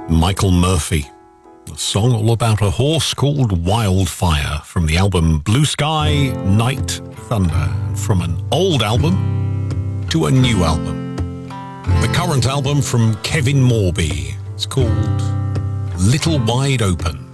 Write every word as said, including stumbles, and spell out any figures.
Michael Murphy. A song all about a horse called Wildfire from the album Blue Sky, Night, Thunder. From an old album to a new album. The current album from Kevin Morby. It's called Little Wide Open.